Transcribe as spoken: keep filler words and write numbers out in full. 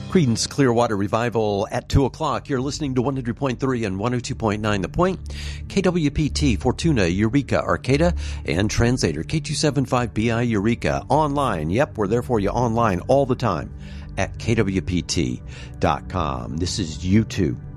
Creedence Clearwater Revival at two o'clock. You're listening to one hundred point three and one oh two point nine The Point. K W P T, Fortuna, Eureka, Arcata, and Translator, K two seventy-five B I Eureka. Online, yep, we're there for you online all the time at K W P T dot com. This is YouTube.